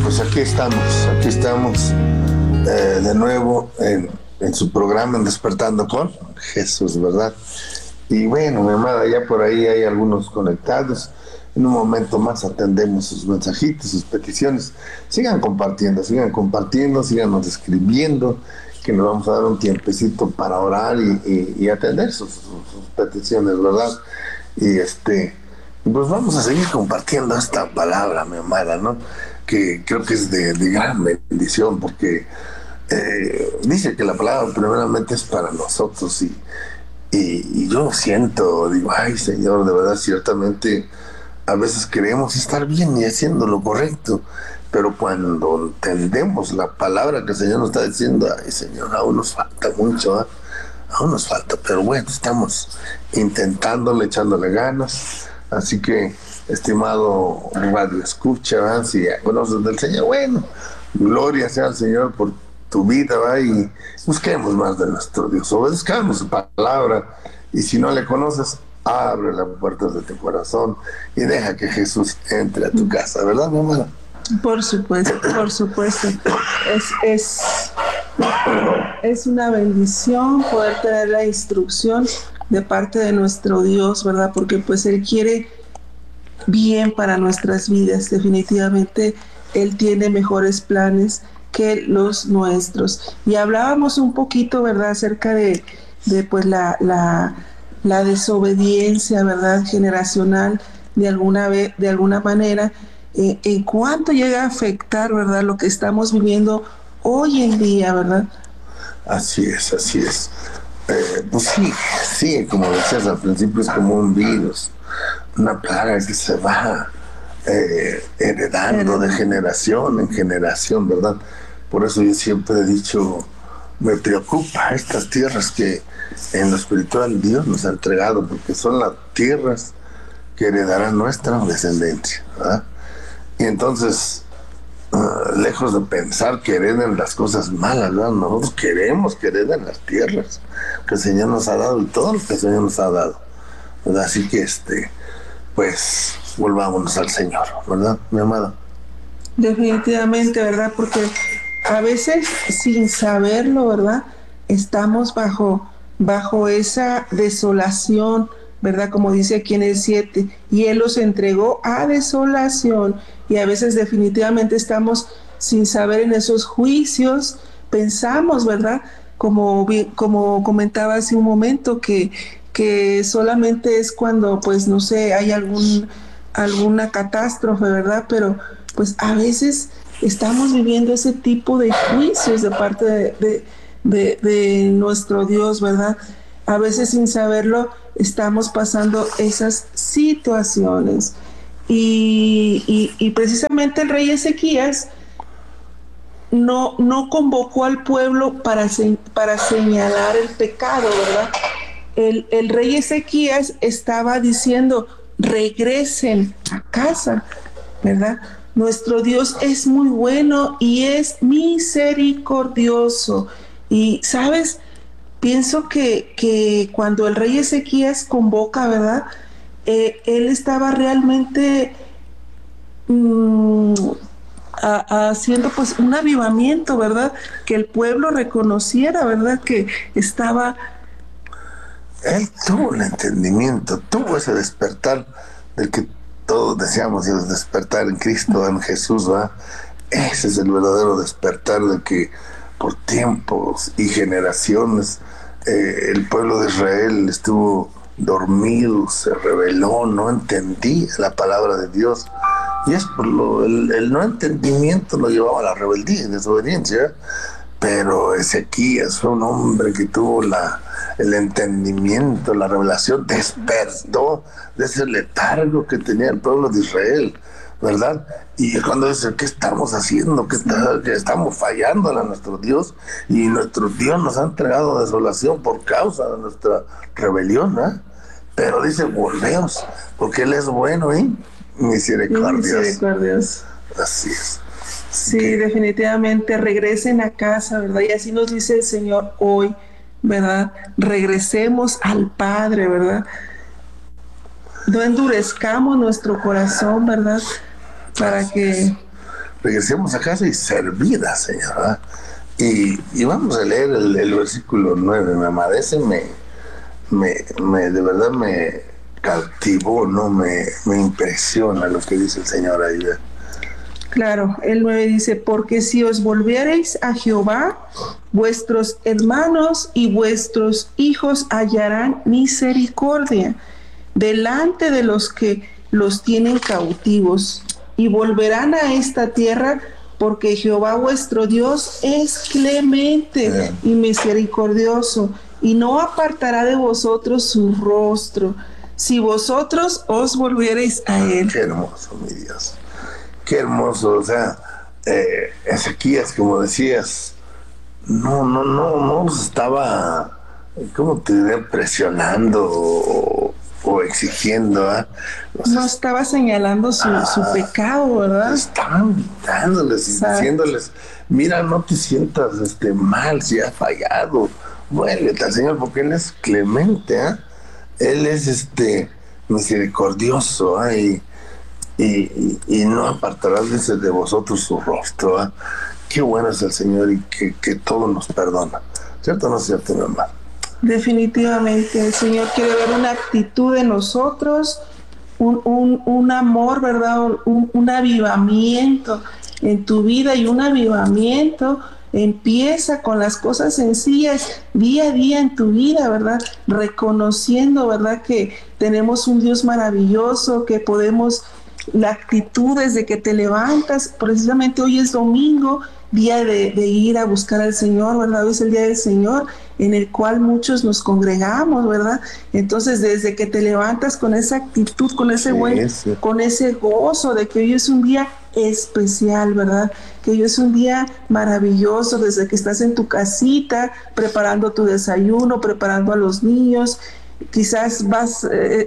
Pues aquí estamos de nuevo en su programa en Despertando con Jesús, ¿verdad? Y bueno, mi amada, ya por ahí hay algunos conectados. En un momento más atendemos sus mensajitos, sus peticiones. Síganos escribiendo, que nos vamos a dar un tiempecito para orar y atender sus peticiones, ¿verdad? Y pues vamos a seguir compartiendo esta palabra, mi amada, ¿no? Que creo que es de gran bendición, porque dice que la palabra primeramente es para nosotros y yo siento, digo, ay Señor, de verdad, ciertamente a veces queremos estar bien y haciendo lo correcto, pero cuando entendemos la palabra que el Señor nos está diciendo, ay Señor, aún nos falta mucho, ¿eh? Aún nos falta, pero bueno, estamos intentándole, echándole ganas. Así que, estimado radio escucha, ¿verdad? Si ya conoces del Señor, bueno, gloria sea al Señor por tu vida, ¿verdad? Y busquemos más de nuestro Dios, obedezcamos su palabra, y si no le conoces, abre las puertas de tu corazón y deja que Jesús entre a tu casa, ¿verdad, mi hermana? Por supuesto, por supuesto. Es una bendición poder tener la instrucción de parte de nuestro Dios, ¿verdad? Porque pues Él quiere bien para nuestras vidas. Definitivamente Él tiene mejores planes que los nuestros. Y hablábamos un poquito, ¿verdad?, acerca de pues la desobediencia, ¿verdad?, generacional de alguna manera, en cuanto llega a afectar, ¿verdad?, lo que estamos viviendo hoy en día, ¿verdad? Así es, así es. Pues sí, como decías al principio, es como un virus, una plaga que se va heredando de generación en generación, ¿verdad? Por eso yo siempre he dicho, me preocupa estas tierras que en lo espiritual Dios nos ha entregado, porque son las tierras que heredará nuestra descendencia, ¿verdad? Y entonces, lejos de pensar que hereden las cosas malas, ¿verdad? Nosotros queremos que hereden las tierras que el Señor nos ha dado y todo lo que el Señor nos ha dado, ¿verdad? Así que pues volvámonos al Señor, ¿verdad, mi amada? Definitivamente, ¿verdad? Porque a veces sin saberlo, ¿verdad?, estamos bajo esa desolación, ¿verdad? Como dice aquí en el 7, y Él los entregó a desolación, y a veces definitivamente estamos sin saber en esos juicios, pensamos, ¿verdad? Como comentaba hace un momento, que solamente es cuando, pues, no sé, hay alguna catástrofe, ¿verdad? Pero pues a veces estamos viviendo ese tipo de juicios de parte de nuestro Dios, ¿verdad? A veces sin saberlo estamos pasando esas situaciones. Y precisamente el rey Ezequías no convocó al pueblo para señalar el pecado, ¿verdad? El rey Ezequías estaba diciendo, regresen a casa, ¿verdad? Nuestro Dios es muy bueno y es misericordioso. Y, ¿sabes? Pienso que cuando el rey Ezequías convoca, ¿verdad? Él estaba realmente haciendo pues un avivamiento, ¿verdad? Que el pueblo reconociera, ¿verdad? Que estaba... Él tuvo el entendimiento, tuvo ese despertar del que todos deseamos, el despertar en Cristo, en Jesús, ¿va? Ese es el verdadero despertar de que por tiempos y generaciones el pueblo de Israel estuvo dormido, se rebeló, no entendía la palabra de Dios. Y es por el no entendimiento lo llevaba a la rebeldía y desobediencia. Pero Ezequías fue un hombre que tuvo el entendimiento, la revelación, despertó de ese letargo que tenía el pueblo de Israel, ¿verdad? Y cuando dice, ¿qué estamos haciendo? ¿Que estamos fallando a nuestro Dios? Y nuestro Dios nos ha entregado desolación por causa de nuestra rebelión, ¿eh? Pero dice, volveos, porque Él es bueno y misericordioso. Así es. Sí, definitivamente regresen a casa, ¿verdad? Y así nos dice el Señor hoy, ¿verdad? Regresemos al Padre, ¿verdad? No endurezcamos nuestro corazón, ¿verdad? Para que... regresemos a casa y servida, Señor, ¿verdad? Y vamos a leer el versículo 9, mi amada. Ese de verdad me cautivó, ¿no? Me impresiona lo que dice el Señor ahí, ¿verdad? Claro, el 9 dice, porque si os volviereis a Jehová, vuestros hermanos y vuestros hijos hallarán misericordia delante de los que los tienen cautivos, y volverán a esta tierra, porque Jehová vuestro Dios es clemente y misericordioso, y no apartará de vosotros su rostro, si vosotros os volviereis a él. Qué hermoso, mi Dios. Qué hermoso, o sea, Ezequías, como decías, no estaba, ¿cómo te diré?, presionando o exigiendo, ¿eh? No estaba señalando su pecado, ¿verdad? Estaban invitándoles y diciéndoles, mira, no te sientas mal si has fallado, vuélvete al Señor, porque Él es clemente, ¿eh? Él es misericordioso, ¿eh? Y no apartará, dice, de vosotros su rostro, ¿eh? Qué bueno es el Señor y que todo nos perdona. ¿Cierto o no es cierto, mi hermano? Definitivamente, el Señor quiere ver una actitud en nosotros, un amor, ¿verdad? Un avivamiento en tu vida, y un avivamiento empieza con las cosas sencillas día a día en tu vida, ¿verdad? Reconociendo, ¿verdad?, que tenemos un Dios maravilloso, que podemos, la actitud desde que te levantas, precisamente hoy es domingo, día de ir a buscar al Señor, ¿verdad? Hoy es el día del Señor, en el cual muchos nos congregamos, ¿verdad? Entonces, desde que te levantas con esa actitud, con ese con ese gozo de que hoy es un día especial, ¿verdad? Que hoy es un día maravilloso, desde que estás en tu casita, preparando tu desayuno, preparando a los niños, quizás vas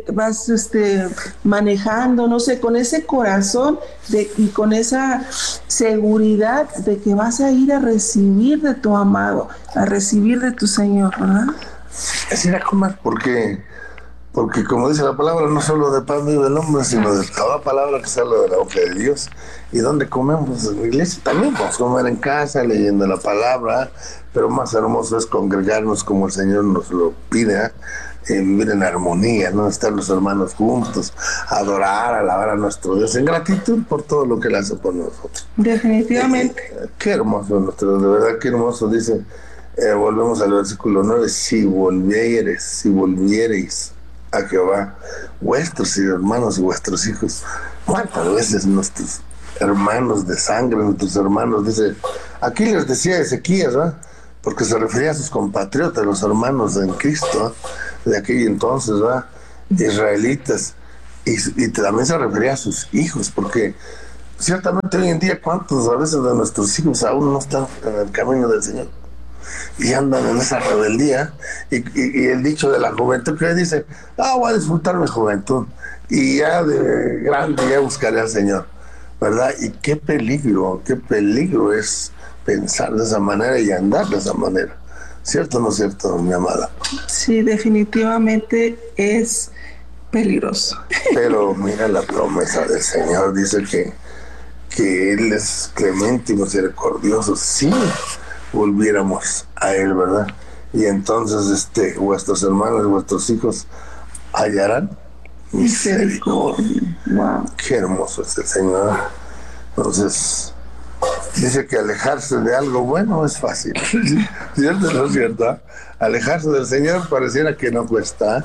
manejando, no sé, con ese corazón y con esa seguridad de que vas a ir a recibir de tu amado, a recibir de tu Señor, ¿verdad? Así era comer, porque como dice la palabra, no solo de pan vive el hombre, sino de toda palabra que sale de la boca de Dios. ¿Y dónde comemos? En la iglesia también podemos comer en casa, leyendo la palabra, pero más hermoso es congregarnos como el Señor nos lo pide, vivir en armonía, ¿no? Estar los hermanos juntos, adorar, alabar a nuestro Dios en gratitud por todo lo que Él hace por nosotros. Definitivamente. Qué hermoso nuestro, de verdad, qué hermoso. Dice, volvemos al versículo 9, si volviereis a Jehová, vuestros hermanos y vuestros hijos. ¿Cuántas veces nuestros hermanos de sangre, nuestros hermanos, dice, aquí les decía Ezequías, ¿verdad?, porque se refería a sus compatriotas, los hermanos en Cristo, de aquel entonces, ¿verdad?, israelitas, y también se refería a sus hijos, porque ciertamente hoy en día, ¿cuántos a veces de nuestros hijos aún no están en el camino del Señor? Y andan en esa rebeldía, y el dicho de la juventud que dice, voy a disfrutar mi juventud, y ya de grande ya buscaré al Señor, ¿verdad? Y qué peligro es pensar de esa manera y andar de esa manera. ¿Cierto o no es cierto, mi amada? Sí, definitivamente es peligroso. Pero mira la promesa del Señor, dice que Él es clemente y misericordioso, si volviéramos a Él, ¿verdad? Y entonces vuestros hermanos y vuestros hijos hallarán misericordia. Wow. Qué hermoso es el Señor. Entonces, dice que alejarse de algo bueno es fácil. ¿Cierto o no es cierto? Alejarse del Señor pareciera que no cuesta.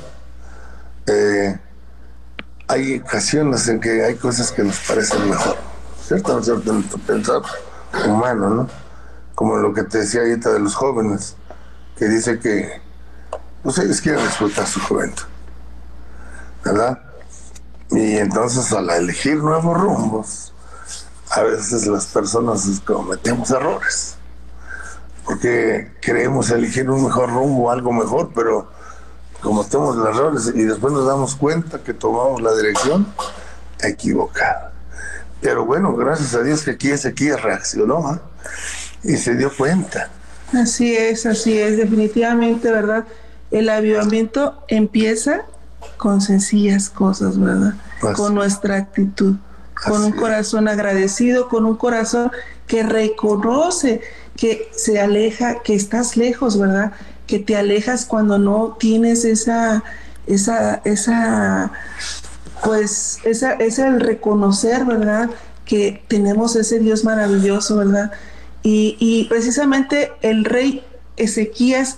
Hay ocasiones en que hay cosas que nos parecen mejor. ¿Cierto o no es cierto? Nuestro pensar humano, ¿no? Como lo que te decía ahorita de los jóvenes, que dice que pues ellos quieren disfrutar su juventud, ¿verdad? Y entonces al elegir nuevos rumbos, a veces las personas cometemos errores, porque queremos elegir un mejor rumbo, algo mejor, pero cometemos errores y después nos damos cuenta que tomamos la dirección equivocada. Pero bueno, gracias a Dios que aquí Ezequías reaccionó, ¿eh? Y se dio cuenta. Así es, definitivamente, ¿verdad? El avivamiento empieza con sencillas cosas, ¿verdad? Con nuestra actitud, con un corazón agradecido, con un corazón que reconoce que se aleja, que estás lejos, ¿verdad? Que te alejas cuando no tienes pues es el reconocer, ¿verdad? Que tenemos ese Dios maravilloso, ¿verdad? Y precisamente el rey Ezequías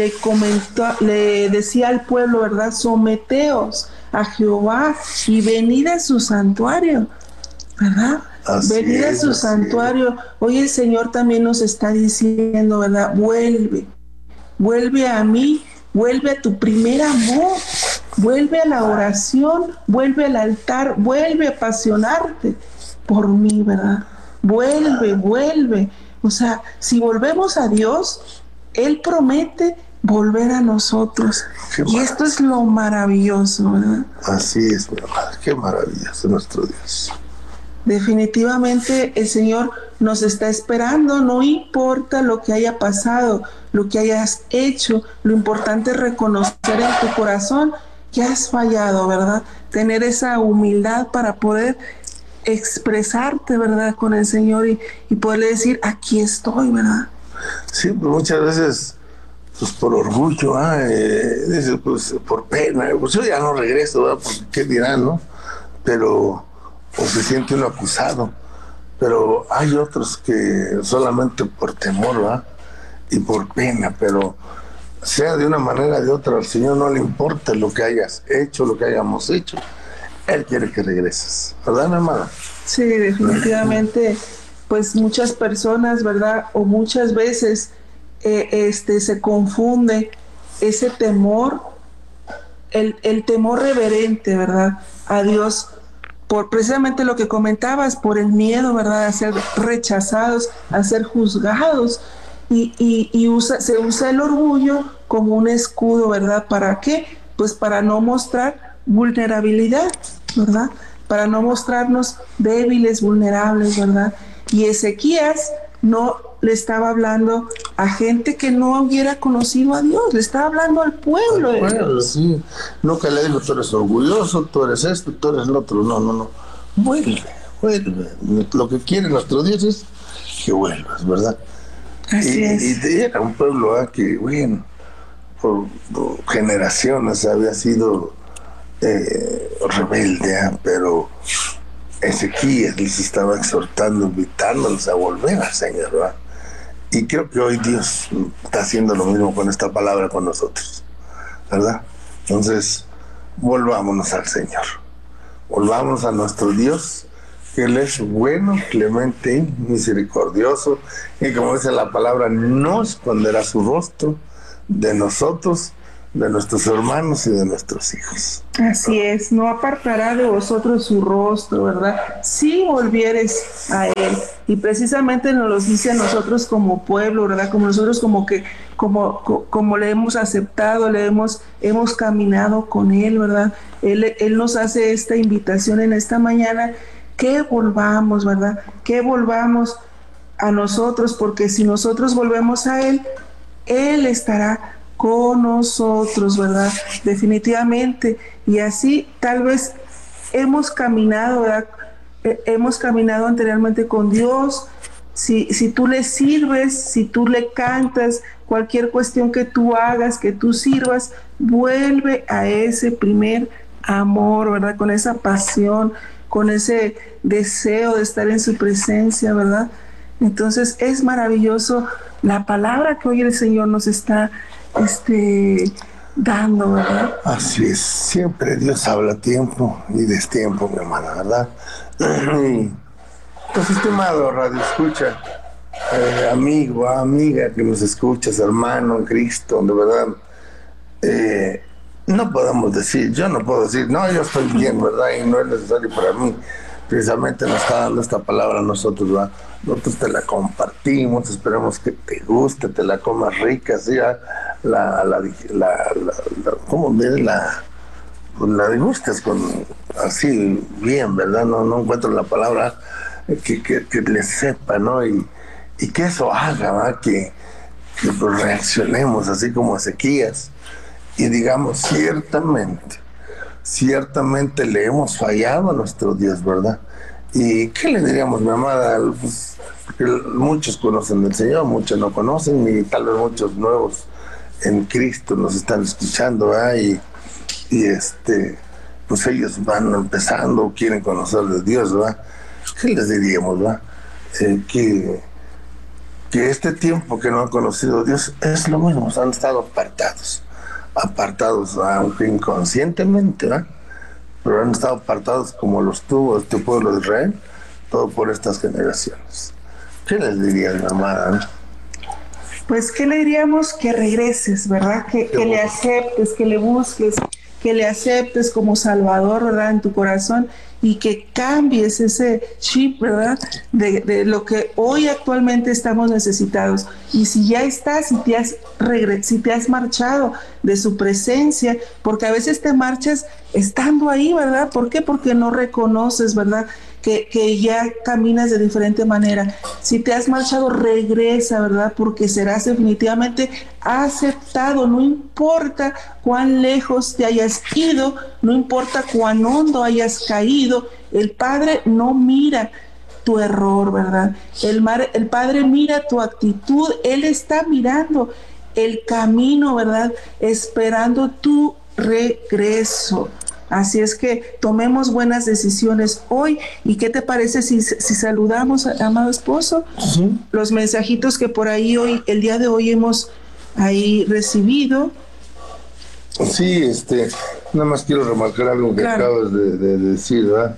le decía al pueblo, ¿verdad? Someteos a Jehová y venid a su santuario, ¿verdad? Venid a su santuario. Hoy el Señor también nos está diciendo, ¿verdad? Vuelve a mí, vuelve a tu primer amor, vuelve a la oración, vuelve al altar, vuelve a apasionarte por mí, ¿verdad? Vuelve. O sea, si volvemos a Dios, Él promete volver a nosotros. Y esto es lo maravilloso, ¿verdad? Así es, mi hermano. Qué maravilloso nuestro Dios. Definitivamente el Señor nos está esperando, no importa lo que haya pasado, lo que hayas hecho, lo importante es reconocer en tu corazón que has fallado, ¿verdad? Tener esa humildad para poder expresarte, ¿verdad? Con el Señor y poderle decir, aquí estoy, ¿verdad? Sí, pues muchas veces, pues por orgullo, dices, pues por pena, pues yo ya no regreso, ¿verdad? Porque qué dirán, ¿no? Pero o se siente uno acusado, pero hay otros que solamente por temor, ¿verdad? Y por pena, pero sea de una manera o de otra, al Señor no le importa lo que hayas hecho, lo que hayamos hecho, Él quiere que regreses, ¿verdad, mi hermana? Sí, definitivamente, pues muchas personas, ¿verdad? O muchas veces se confunde ese temor, el temor reverente, ¿verdad? A Dios por precisamente lo que comentabas, por el miedo, ¿verdad?, a ser rechazados, a ser juzgados, se usa el orgullo como un escudo, ¿verdad? ¿Para qué? Pues para no mostrar vulnerabilidad, ¿verdad? Para no mostrarnos débiles, vulnerables, ¿verdad? Y Ezequías no le estaba hablando a gente que no hubiera conocido a Dios, le estaba hablando al pueblo de Dios. Sí. Nunca le digo, tú eres orgulloso, tú eres esto, tú eres lo otro. No. Vuelve. Lo que quiere nuestro Dios es que vuelvas, ¿verdad? Así es. Y era un pueblo que, bueno, por generaciones había sido rebelde, pero Ezequías les estaba exhortando, invitándolos a volver al Señor, ¿verdad? Y creo que hoy Dios está haciendo lo mismo con esta palabra con nosotros, ¿verdad? Entonces, volvámonos al Señor, volvamos a nuestro Dios, que Él es bueno, clemente y misericordioso, y como dice la palabra, no esconderá su rostro de nosotros, de nuestros hermanos y de nuestros hijos. Así es, no apartará de vosotros su rostro, ¿verdad? Si volvieres a Él. Y precisamente nos lo dice a nosotros como pueblo, ¿verdad? Como nosotros como le hemos aceptado, hemos caminado con Él, ¿verdad? Él nos hace esta invitación en esta mañana, que volvamos, ¿verdad? Que volvamos a nosotros, porque si nosotros volvemos a Él, Él estará con nosotros, ¿verdad? Definitivamente. Y así tal vez hemos caminado, ¿verdad? Hemos caminado anteriormente con Dios. Si tú le sirves, si tú le cantas, cualquier cuestión que tú hagas, que tú sirvas, vuelve a ese primer amor, ¿verdad? Con esa pasión, con ese deseo de estar en su presencia, ¿verdad? Entonces es maravilloso la palabra que hoy el Señor nos está dando, ¿verdad? Así es, siempre Dios habla a tiempo y destiempo, mi hermana, ¿verdad? Pues, estimado Radio Escucha, amigo, amiga que nos escuchas, hermano en Cristo, de verdad, no podemos decir, yo no puedo decir, no, yo estoy bien, ¿verdad? Y no es necesario para mí. Precisamente nos está dando esta palabra a nosotros, ¿verdad? Nosotros te la compartimos, esperamos que te guste, te la comas rica, ¿sí? ¿Cómo ves? Pues la degustas así bien, ¿verdad? No encuentro la palabra que le sepa, ¿no? Y que eso haga, ¿verdad? Que pues reaccionemos así como Ezequías y digamos, ciertamente le hemos fallado a nuestro Dios, ¿verdad? ¿Y qué le diríamos, mi amada? Pues, que muchos conocen del Señor, muchos no conocen, y tal vez muchos nuevos en Cristo nos están escuchando, ¿verdad? Y pues ellos van empezando, quieren conocer de Dios, ¿verdad? ¿Qué les diríamos, verdad? Que este tiempo que no han conocido a Dios es lo mismo, han estado apartados, aunque inconscientemente, ¿verdad? Pero han estado apartados como los tuvo este pueblo de Israel, todo por estas generaciones. ¿Qué les diría mi amada, no? Pues, ¿qué le diríamos? Que regreses, ¿verdad? Que le aceptes, que le busques, que le aceptes como Salvador, ¿verdad? En tu corazón, y que cambies ese chip, ¿verdad? De lo que hoy actualmente estamos necesitados. Y si ya estás, si te has marchado de su presencia, porque a veces te marchas estando ahí, ¿verdad? ¿Por qué? Porque no reconoces, ¿verdad? Que ya caminas de diferente manera. Si te has marchado, regresa, ¿verdad? Porque serás definitivamente aceptado. No importa cuán lejos te hayas ido, no importa cuán hondo hayas caído, el Padre no mira tu error, ¿verdad? El Padre mira tu actitud, Él está mirando el camino, ¿verdad? Esperando tu regreso. Así es que tomemos buenas decisiones hoy. ¿Y qué te parece si saludamos, amado esposo? Sí. Los mensajitos que por ahí hoy, el día de hoy hemos ahí recibido. Sí, nada más quiero remarcar algo que Claro. acabas de decir, ¿verdad?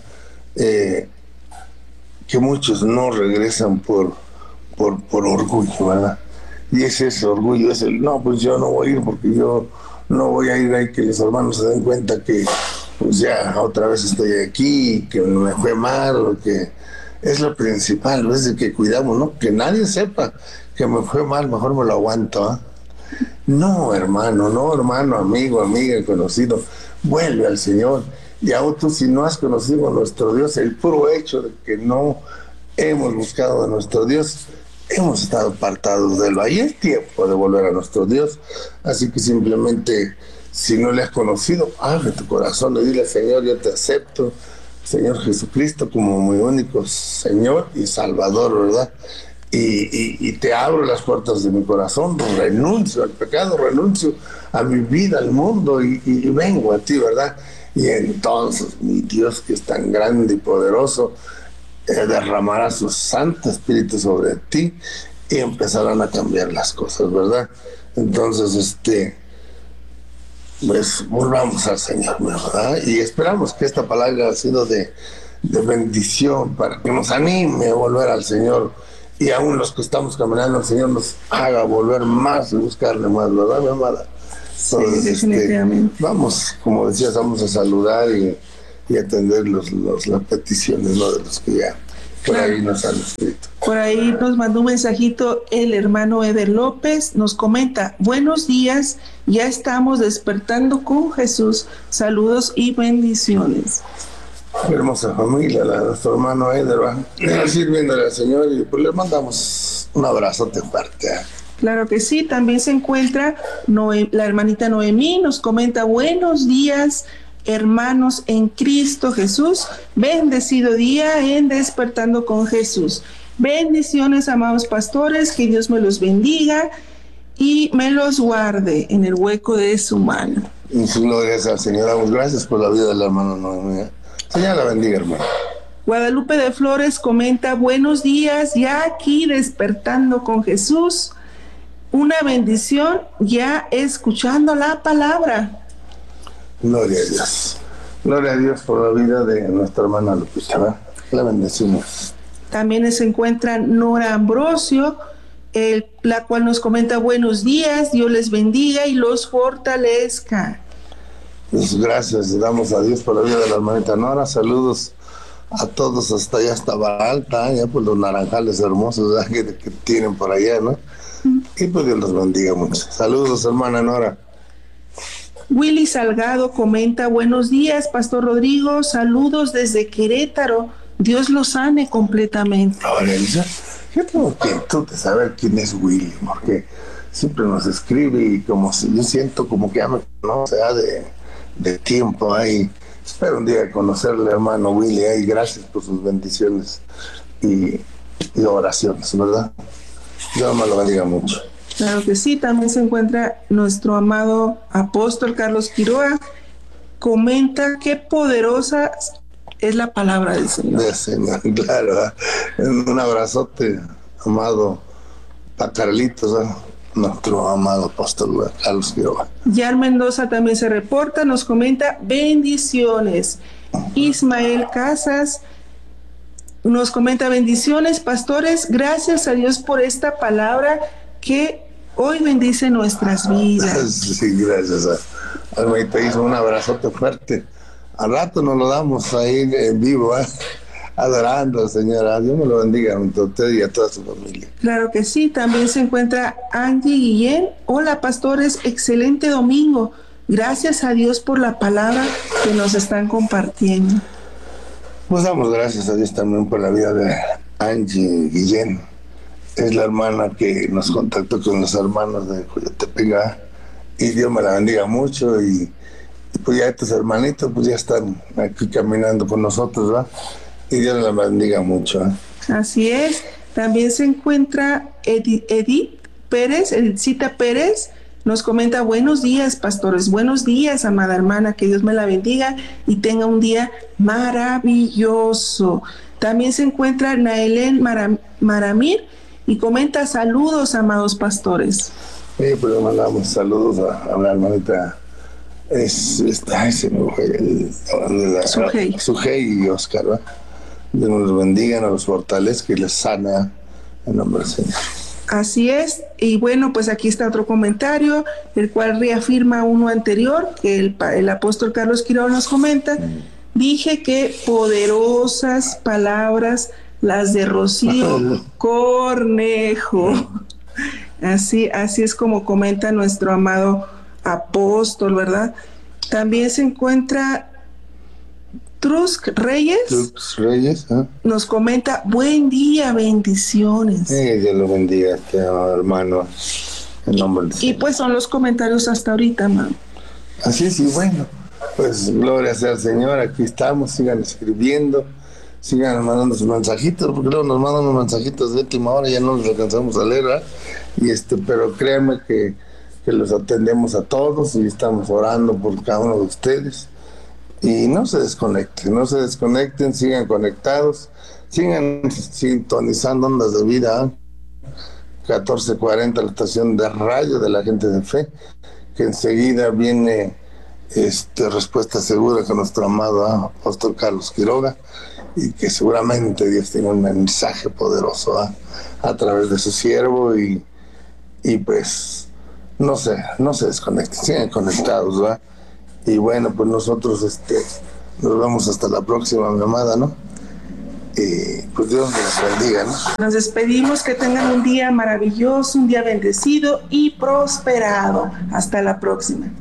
Que muchos no regresan por orgullo, ¿verdad? Y es ese orgullo, es el, no, pues yo no voy a ir porque yo no voy a ir ahí, que los hermanos se den cuenta que pues ya otra vez estoy aquí, que me fue mal, o que es lo principal, ¿no? Es de que cuidamos, ¿no? Que nadie sepa que me fue mal, mejor me lo aguanto, ¿eh? No, hermano, no, hermano, amigo, amiga, conocido, vuelve al Señor. Y aún tú, si no has conocido a nuestro Dios, el puro hecho de que no hemos buscado a nuestro Dios, hemos estado apartados de él. Ahí es tiempo de volver a nuestro Dios. Así que simplemente, si no le has conocido, abre tu corazón y dile, Señor, yo te acepto, Señor Jesucristo, como mi único Señor y Salvador, ¿verdad? Y te abro las puertas de mi corazón, renuncio al pecado, renuncio a mi vida, al mundo, y vengo a ti, ¿verdad? Y entonces mi Dios, que es tan grande y poderoso, derramará su Santo Espíritu sobre ti y empezarán a cambiar las cosas, ¿verdad? Entonces, pues volvamos al Señor, ¿verdad? Y esperamos que esta palabra ha sido de bendición para que nos anime a volver al Señor, y aún los que estamos caminando al Señor nos haga volver más y buscarle más, ¿verdad, mi amada? Entonces, Sí, definitivamente. vamos, como decías, vamos a saludar y atender las peticiones, ¿no? De los que ya por ahí nos han escrito. Por ahí nos mandó un mensajito el hermano Eder López, nos comenta, buenos días, ya estamos despertando con Jesús, saludos y bendiciones. Hermosa familia, nuestro hermano Eder va sirviéndole al Señor, y pues le mandamos un abrazote fuerte. Claro que sí, también se encuentra la hermanita Noemí, nos comenta, buenos días, hermanos en Cristo Jesús, bendecido día en Despertando con Jesús. Bendiciones, amados pastores, que Dios me los bendiga y me los guarde en el hueco de su mano. Y su gloria al Señor. Damos gracias por la vida del hermano Noemí. Señor la bendiga, hermano. Guadalupe de Flores comenta, buenos días, ya aquí despertando con Jesús, una bendición ya escuchando la palabra. Gloria a Dios. Gloria a Dios por la vida de nuestra hermana Lupita, ¿verdad? La bendecimos. También se encuentra Nora Ambrosio, la cual nos comenta, buenos días, Dios les bendiga y los fortalezca. Pues gracias, damos a Dios por la vida de la hermanita Nora. Saludos a todos hasta allá, hasta Alta, allá por los naranjales hermosos que tienen por allá, ¿no? Y pues Dios los bendiga mucho. Saludos, hermana Nora. Willy Salgado comenta, buenos días, Pastor Rodrigo, saludos desde Querétaro, Dios los sane completamente. Ahora, yo tengo inquietud de saber quién es Willy, porque siempre nos escribe y como si yo siento como que ya me conoce de tiempo ahí. espero un día conocerle, hermano Willy, y gracias por sus bendiciones y oraciones, ¿verdad? Dios me lo bendiga mucho. Claro que sí, también se encuentra nuestro amado apóstol Carlos Quiroga. Comenta qué poderosa es la palabra del Señor. Del Señor, claro. Un abrazote, amado a Carlitos, nuestro amado apóstol Carlos Quiroga. Yar Mendoza también se reporta, nos comenta bendiciones. Ismael Casas nos comenta bendiciones, pastores, gracias a Dios por esta palabra que hoy bendice nuestras vidas. Sí, gracias al hermanito. Un abrazote fuerte. Al rato nos lo damos ahí en vivo, adorando, señora. Dios me lo bendiga a usted y a toda su familia. Claro que sí. También se encuentra Angie Guillén. Hola, pastores, excelente domingo. Gracias a Dios por la palabra que nos están compartiendo. Pues damos gracias a Dios también por la vida de Angie Guillén. Es la hermana que nos contactó con los hermanos de Coyotepec, y Dios me la bendiga mucho, y pues ya estos hermanitos pues ya están aquí caminando con nosotros, ¿verdad? Y Dios la bendiga mucho. Así es. También se encuentra Edithcita Pérez, nos comenta buenos días, pastores, buenos días, amada hermana, que Dios me la bendiga y tenga un día maravilloso. También se encuentra Naelén Maramir y comenta saludos, amados pastores. Sí, pues le mandamos saludos a la hermanita, Sujei y Oscar, ¿verdad? Dios nos bendiga, nos fortalezca y les sana en nombre del Señor. Así es, y bueno, pues aquí está otro comentario, el cual reafirma uno anterior, que el apóstol Carlos Quiroga nos comenta. Dije que poderosas palabras las de Rocío Cornejo. Así es como comenta nuestro amado apóstol, ¿verdad? También se encuentra Trux Reyes, nos comenta buen día, bendiciones. Dios lo bendiga, hermano, en nombre de y pues son los comentarios hasta ahorita, hermano. Así es, y bueno, pues gloria sea al Señor, aquí estamos, sigan escribiendo, sigan mandando sus mensajitos, porque luego nos mandan unos mensajitos de última hora, ya no los alcanzamos a leer, ¿verdad? Pero créanme que los atendemos a todos y estamos orando por cada uno de ustedes. Y no se desconecten, sigan conectados, sigan sintonizando Ondas de Vida, 1440, la estación de radio de la gente de fe, que enseguida viene Respuesta Segura con nuestro amado apóstol Carlos Quiroga, y que seguramente Dios tiene un mensaje poderoso a través de su siervo, y pues no se desconecten, sigan conectados, ¿verdad? Y bueno, pues nosotros nos vemos hasta la próxima, mi amada, ¿no? Y pues Dios nos bendiga, ¿no? Nos despedimos, que tengan un día maravilloso, un día bendecido y prosperado. Hasta la próxima.